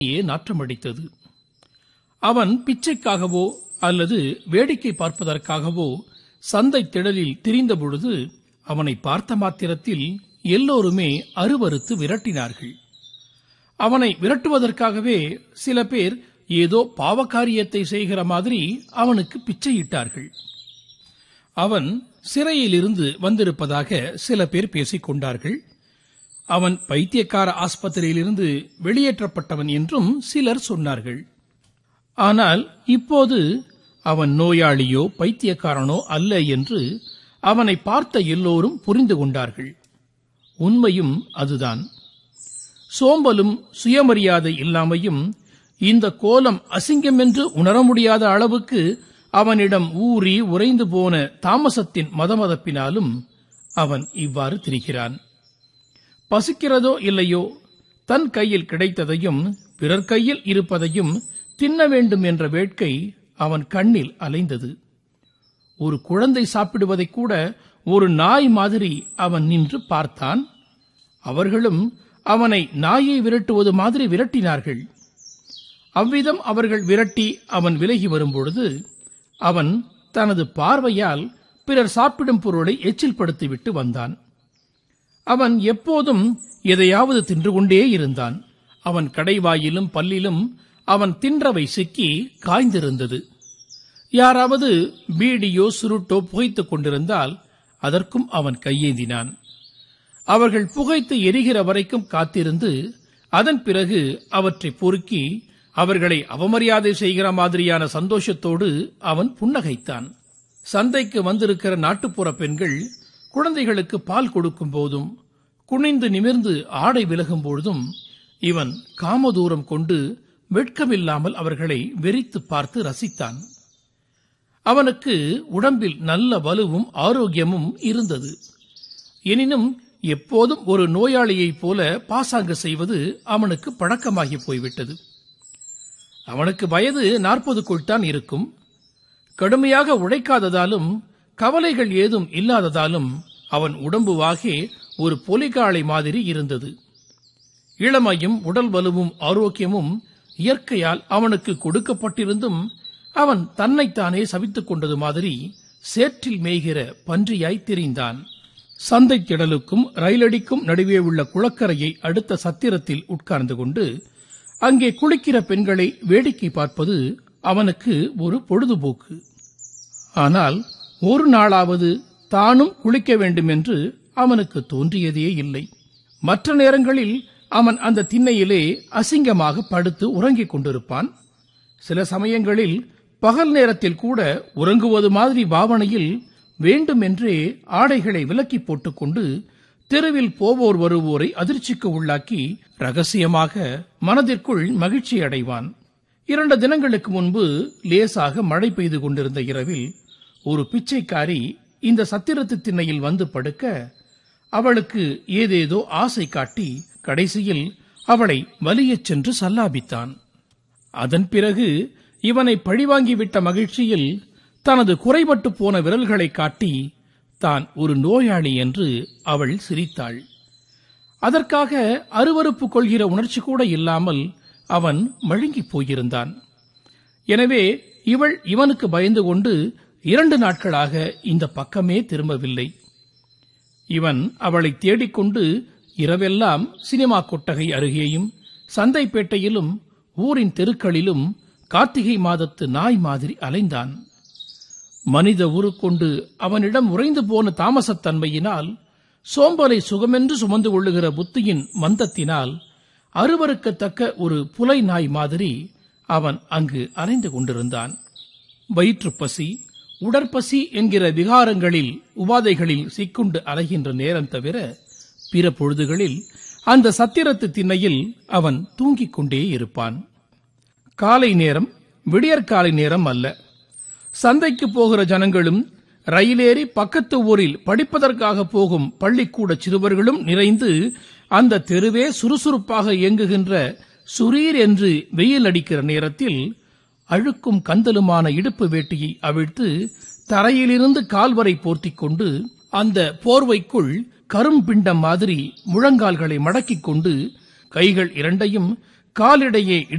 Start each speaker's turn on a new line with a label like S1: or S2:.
S1: நாற்றமடித்தது. அவன் பிச்சைக்காகவோ அல்லது வேடிக்கை பார்ப்பதற்காகவோ சந்தை திடலில் திரிந்தபொழுது அவனை பார்த்த மாத்திரத்தில் எல்லோருமே அருவருத்து விரட்டினார்கள். அவனை விரட்டுவதற்காகவே சில பேர் ஏதோ பாவகாரியத்தை செய்கிற மாதிரி அவனுக்கு பிச்சையிட்டார்கள். அவன் சிறையிலிருந்து வந்திருப்பதாக சில பேர் பேசிக் கொண்டார்கள். அவன் பைத்தியக்கார ஆஸ்பத்திரியிலிருந்து வெளியேற்றப்பட்டவன் என்றும் சிலர் சொன்னார்கள். ஆனால் இப்போது அவன் நோயாளியோ பைத்தியக்காரனோ அல்ல என்று அவனை பார்த்த எல்லோரும் புரிந்து கொண்டார்கள். உண்மையும் அதுதான். சோம்பலும் சுயமரியாதை இல்லாமையும் இந்த கோலம் அசிங்கம் என்று உணர முடியாத அளவுக்கு அவனிடம் ஊறி உறைந்து போன தாமசத்தின் மதமதப்பினாலும் அவன் இவ்வாறு திரிகிறான். பசிக்கிறதோ இல்லையோ, தன் கையில் கிடைத்ததையும் பிறர் கையில் இருப்பதையும் தின்ன வேண்டும் என்ற வேட்கை அவன் கண்ணில் அலைந்தது. ஒரு குழந்தை சாப்பிடுவதை கூட ஒரு நாய் மாதிரி அவன் நின்று பார்த்தான். அவர்களும் அவனை நாயை விரட்டுவது மாதிரி விரட்டினார்கள். அவ்விதம் அவர்கள் விரட்டி அவன் விலகி வரும்பொழுது அவன் தனது பார்வையால் பிறர் சாப்பிடும் பொருளை எச்சில்படுத்திவிட்டு வந்தான். அவன் எப்போதும் எதையாவது தின்று கொண்டே இருந்தான். அவன் கடைவாயிலும் பல்லிலும் அவன் தின்றவை சிக்கி காய்ந்திருந்தது. யாராவது பீடியோ சுருட்டோ புகைத்துக் கொண்டிருந்தால் அதற்கும் அவன் கையேந்தினான். அவர்கள் புகைத்து எரிகிற வரைக்கும் காத்திருந்து அதன் பிறகு அவற்றை பொறுக்கி அவர்களை அவமரியாதை செய்கிற மாதிரியான சந்தோஷத்தோடு அவன் புன்னகைத்தான். சந்தைக்கு வந்திருக்கிற நாட்டுப்புற பெண்கள் குழந்தைகளுக்கு பால் கொடுக்கும் போதும் குனிந்து நிமிர்ந்து ஆடை விலகும் பொழுதும் இவன் காமதூரம் கொண்டு வெட்கமில்லாமல் அவர்களை வெறித்து பார்த்து ரசித்தான். அவனுக்கு உடம்பில் நல்ல வலுவும் ஆரோக்கியமும் இருந்தது. எனினும் எப்போதும் ஒரு நோயாளியைப் போல பாசாங்கு செய்வது அவனுக்கு பழக்கமாகி போய்விட்டது. அவனுக்கு வயது 40க்குள் தான் இருக்கும். கடுமையாக உழைக்காததாலும் கவலைகள் ஏதும் இல்லாததாலும் அவன் உடம்பு வாகே ஒரு பொலிகாளை மாதிரி இருந்தது. இளமையும் உடல் வலுவும் ஆரோக்கியமும் இயற்கையால் அவனுக்கு கொடுக்கப்பட்டிருந்தும் அவன் தன்னைத்தானே சவித்துக் கொண்டது மாதிரி சேற்றில் மேய்கிற பன்றியாய் திரிந்தான். சந்தை திடலுக்கும் ரயிலடிக்கும் நடுவே உள்ள குளக்கரையை அடுத்த சத்திரத்தில் உட்கார்ந்து கொண்டு அங்கே குளிக்கிற பெண்களை வேடிக்கை பார்ப்பது அவனுக்கு ஒரு பொழுதுபோக்கு. ஆனால் ஒரு நாளாவது தானும் குளிக்க வேண்டும் என்று அவனுக்கு தோன்றியதே இல்லை. மற்ற நேரங்களில் அவன் அந்த திண்ணையிலே அசிங்கமாக படுத்து உறங்கிக் கொண்டிருப்பான். சில சமயங்களில் பகல் நேரத்தில் கூட உறங்குவது மாதிரி பாவனையில் வேண்டுமென்றே ஆடைகளை விலக்கி போட்டுக்கொண்டு தெருவில் போவோர் வருவோரை அதிர்ச்சிக்கு உள்ளாக்கி ரகசியமாக மனதிற்குள் மகிழ்ச்சி அடைவான். 2 தினங்களுக்கு முன்பு லேசாக மழை பெய்து கொண்டிருந்த இரவில் ஒரு பிச்சைக்காரி இந்த சத்திரத்து திண்ணையில் வந்து படுக்க அவளுக்கு ஏதேதோ ஆசை காட்டி கடைசியில் அவளை வலியச் சென்று சல்லாபித்தான். அதன் பிறகு இவனை பழிவாங்கிவிட்ட மகிழ்ச்சியில் தனது குறைபட்டு போன விரல்களை காட்டி தான் ஒரு நோயாளி என்று அவள் சிரித்தாள். அதற்காக அருவருப்பு கொள்கிற உணர்ச்சி கூட இல்லாமல் அவன் மழுங்கிப் போயிருந்தான். எனவே இவள் இவனுக்கு பயந்து கொண்டு 2 நாட்களாக இந்த பக்கமே திரும்பவில்லை. இவன் அவளை தேடிக்கொண்டு இரவெல்லாம் சினிமா கொட்டகை அருகேயும் சந்தைப்பேட்டையிலும் ஊரின் தெருக்களிலும் கார்த்திகை மாதத்து நாய் மாதிரி அலைந்தான். மனித உருக்கொண்டு அவனிடம் உறைந்து போன தாமசத்தன்மையினால், சோம்பலை சுகமென்று சுமந்து கொள்ளுகிற புத்தியின் மந்தத்தினால் அருவருக்கத்தக்க ஒரு புலை நாய் மாதிரி அவன் அங்கு அலைந்து கொண்டிருந்தான். வயிற்றுப்பசி, உடற்பசி என்கிற விகாரங்களில் உபாதைகளில் சிக்குண்டு அலைகின்ற நேரம் தவிர பிற பொழுதுகளில் அந்த சத்திரத்து திண்ணையில் அவன் தூங்கிக் கொண்டே இருப்பான். காலை நேரம் விடியற்காலை நேரம் அல்ல. சந்தைக்கு போகிற ஜனங்களும் ரயிலேறி பக்கத்து ஊரில் படிப்பதற்காக போகும் பள்ளிக்கூட சிறுவர்களும் நிறைந்து அந்த தெருவே சுறுசுறுப்பாக இயங்குகின்ற சுரீர் என்று வெயில் அடிக்கிற நேரத்தில் அழுக்கும் கந்தலுமான இடுப்பு வேட்டியை அவிழ்த்து தரையிலிருந்து கால்வரை போர்த்திக் கொண்டு அந்த போர்வைக்குள் கரும்பிண்டம் மாதிரி முழங்கால்களை மடக்கிக் கொண்டு கைகள் இரண்டையும் காலிடையே